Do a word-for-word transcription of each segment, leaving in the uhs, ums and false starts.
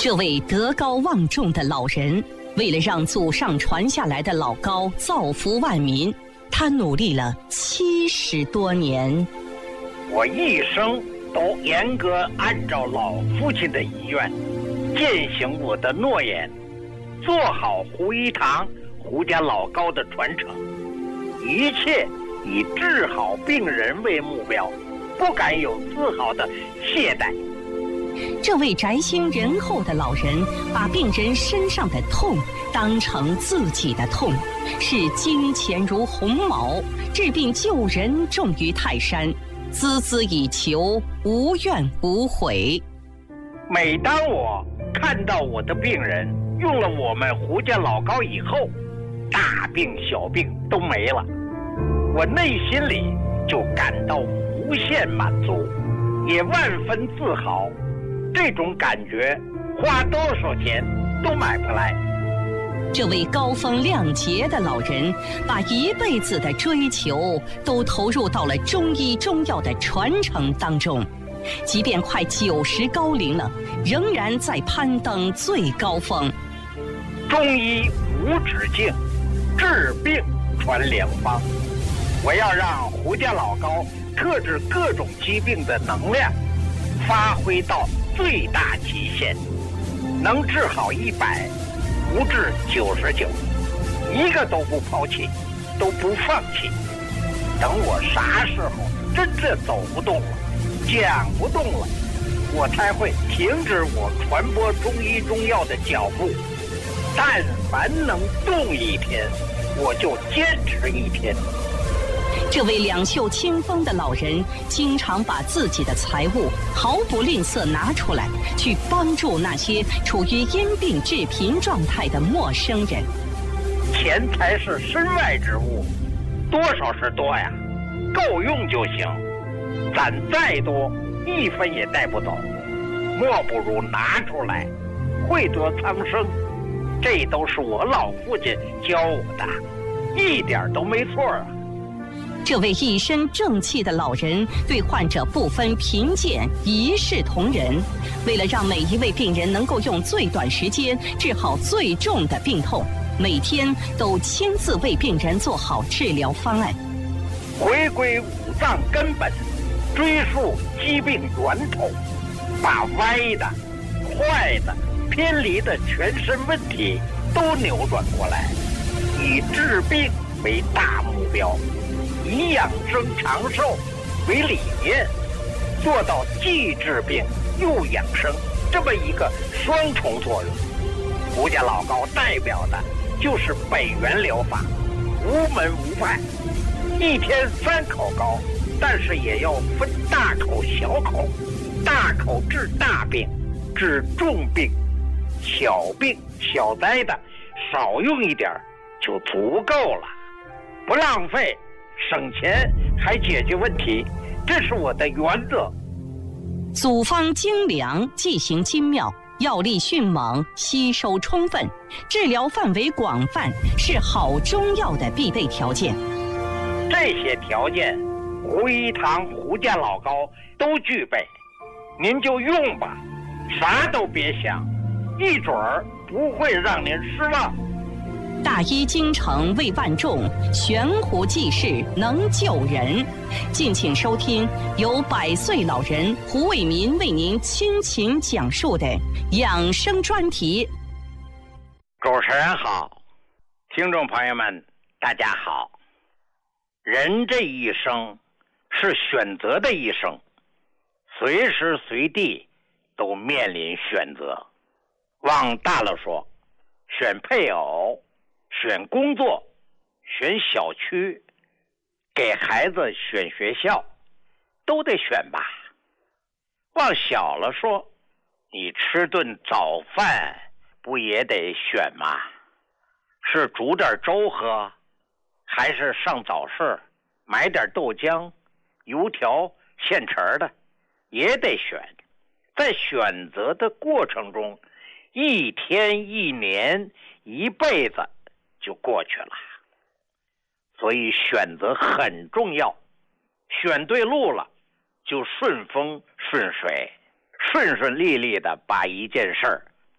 这位德高望重的老人，为了让祖上传下来的老高造福万民，他努力了七十多年。 我一生都严格按照老父亲的遗愿，践行我的诺言，做好胡一堂胡家老高的传承，一切以治好病人为目标，不敢有丝毫的懈怠。 这位宅心仁厚的老人，把病人身上的痛当成自己的痛，视金钱如鸿毛，治病救人重于泰山，孜孜以求，无怨无悔。 每当我看到我的病人用了我们胡家老高以后，大病小病都没了，我内心里就感到无限满足，也万分自豪。这种感觉花多少钱都买不来。 这位高风亮节的老人，把一辈子的追求都投入到了中医中药的传承当中，即便快九十高龄了，仍然在攀登最高峰。 中医无止境，治病传良方。我要让胡家老高克制各种疾病的能量发挥到最大极限，能治好一百，不治九十九，一个都不抛弃，都不放弃。等我啥时候真正走不动了，讲不动了，我才会停止我传播中医中药的脚步。但凡能动一天，我就坚持一天。 这位两袖清风的老人，经常把自己的财物毫不吝啬拿出来，去帮助那些处于因病致贫状态的陌生人。 钱财是身外之物，多少是多呀，够用就行。攒再多，一分也带不走，莫不如拿出来，惠泽苍生。这都是我老父亲教我的，一点都没错啊。 这位一身正气的老人对患者不分贫贱，一视同仁。为了让每一位病人能够用最短时间治好最重的病痛，每天都亲自为病人做好治疗方案。 回归五脏根本，追溯疾病源头，把歪的、坏的、偏离的全身问题都扭转过来，以治病为大目标，以养生长寿为理念，做到既治病又养生这么一个双重作用。胡家老高代表的就是北元疗法，无门无派，一天三口高，但是也要分大口小口，大口治大病，治重病，小病小灾的少用一点就足够了，不浪费，省钱还解决问题，这是我的原则。 组方精良，剂型精妙，药力迅猛，吸收充分，治疗范围广泛，是好中药的必备条件。 这些条件，胡一堂胡家老高都具备，您就用吧，啥都别想，一准儿不会让您失望。 大医精诚为万众，悬壶济世能救人。敬请收听由百岁老人胡卫民为您倾情讲述的养生专题。 主持人好，听众朋友们大家好。人这一生是选择的一生，随时随地都面临选择。往大了说，选配偶，选工作，选小区，给孩子选学校，都得选吧。往小了说，你吃顿早饭不也得选吗？是煮点粥喝，还是上早市买点豆浆、油条现成的，也得选。在选择的过程中，一天一年一辈子就过去了。所以选择很重要，选对路了就顺风顺水，顺顺利利的把一件事儿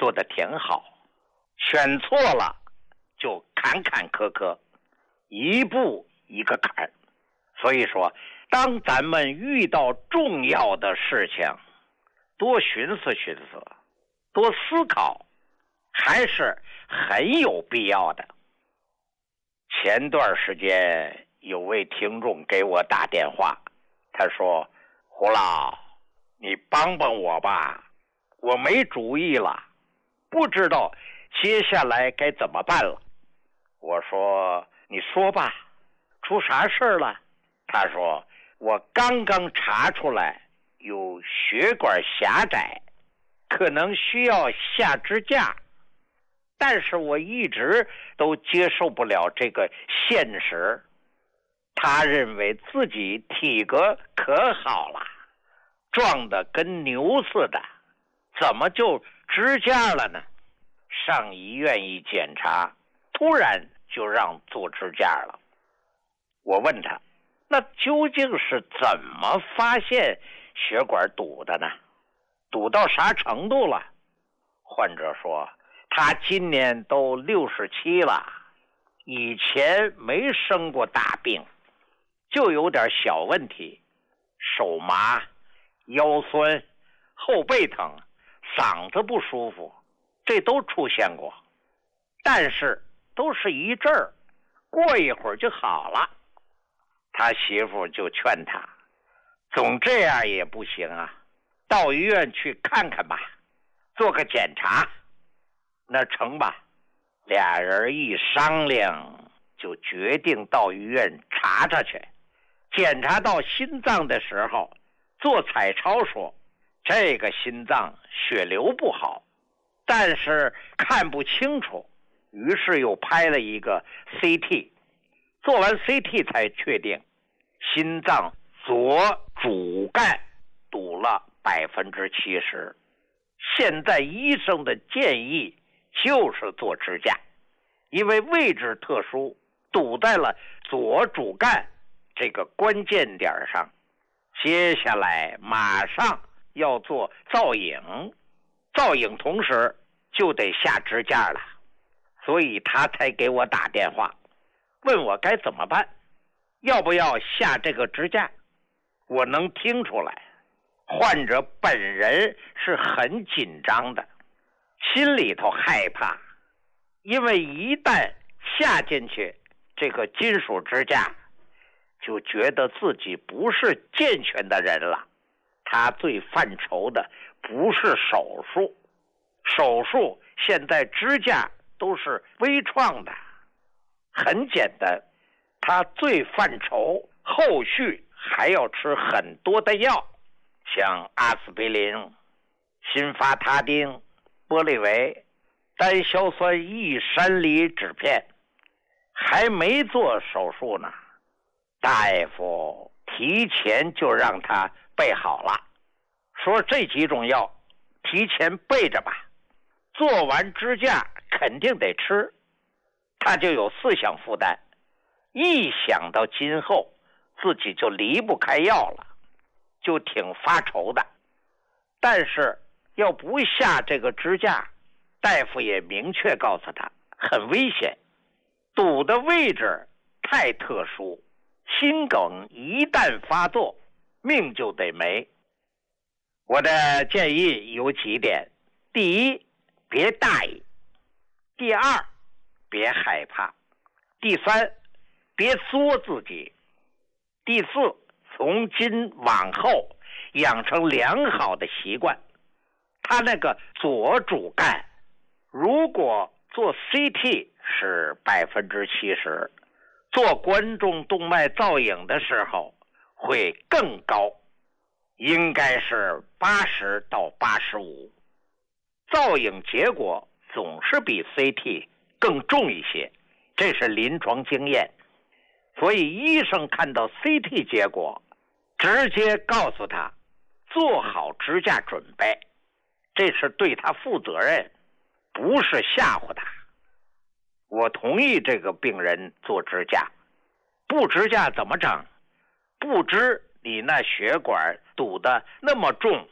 做得挺好，选错了就坎坎坷坷，一步一个坎。所以说，当咱们遇到重要的事情，多寻思寻思，多思考，还是很有必要的。前段时间有位听众给我打电话，他说：胡老，你帮帮我吧，我没主意了，不知道接下来该怎么办了。我说：你说吧，出啥事儿了？他说：我刚刚查出来有血管狭窄，可能需要下支架，但是我一直都接受不了这个现实。他认为自己体格可好了，壮得跟牛似的，怎么就支架了呢？上医院一检查，突然就让做支架了。我问他，那究竟是怎么发现血管堵的呢？堵到啥程度了？患者说，他今年都六十七了，以前没生过大病，就有点小问题，手麻、腰酸、后背疼、嗓子不舒服，这都出现过，但是都是一阵儿，过一会儿就好了。他媳妇就劝他，总这样也不行啊，到医院去看看吧，做个检查。那成吧，俩人一商量，就决定到医院查查去。检查到心脏的时候，做彩超说这个心脏血流不好，但是看不清楚，于是又拍了一个 C T， 做完 C T 才确定心脏左主干堵了百分之七十。现在医生的建议就是做支架，因为位置特殊，堵在了左主干这个关键点上。接下来马上要做造影，造影同时就得下支架了，所以他才给我打电话，问我该怎么办，要不要下这个支架。我能听出来，患者本人是很紧张的，心里头害怕，因为一旦下进去这个金属支架，就觉得自己不是健全的人了。他最犯愁的不是手术，手术现在支架都是微创的，很简单。他最犯愁后续还要吃很多的药，像阿司匹林、辛伐他汀、玻利维、单硝酸异山梨酯片。还没做手术呢，大夫提前就让他备好了，说这几种药提前备着吧，做完支架肯定得吃。他就有思想负担，一想到今后自己就离不开药了，就挺发愁的。但是要不下这个支架，大夫也明确告诉他很危险，堵的位置太特殊，心梗一旦发作，命就得没。我的建议有几点：第一，别大意；第二，别害怕；第三，别作自己；第四，从今往后养成良好的习惯。他那个左主干，如果做 C T 是百分之七十，做冠状动脉造影的时候会更高，应该是八十到八十五。造影结果总是比 C T 更重一些，这是临床经验。所以医生看到 C T 结果，直接告诉他做好支架准备，这是对他负责任，不是吓唬他。我同意这个病人做支架，不支架怎么整？不知你那血管堵得那么重，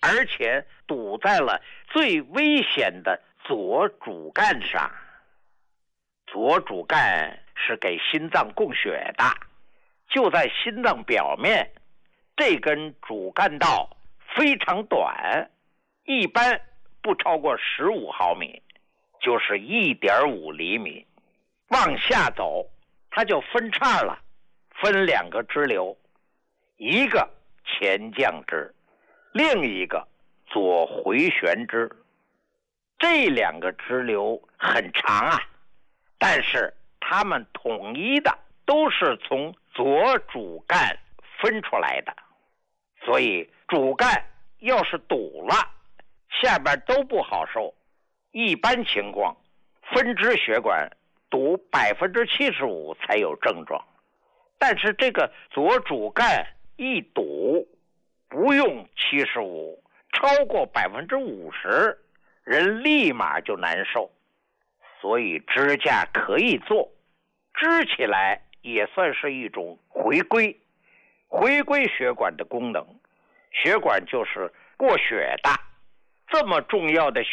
而且堵在了最危险的左主干上。左主干是给心脏供血的，就在心脏表面，这根主干道非常短，一般不超过十五毫米，就是 一点五厘米。往下走，它就分叉了，分两个支流，一个前降支，另一个左回旋支。这两个支流很长啊，但是它们统一的都是从左主干分出来的，所以主干要是堵了，下边都不好受。一般情况，分支血管堵百分之七十五才有症状，但是这个左主干一堵，不用七十五，超过百分之五十，人立马就难受。所以支架可以做，支起来也算是一种回归，回归血管的功能。血管就是过血的，这么重要的血